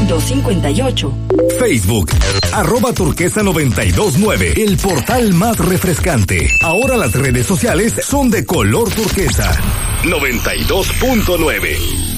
258. Facebook, @turquesa929, el portal más refrescante. Ahora las redes sociales son de color turquesa. 92.9.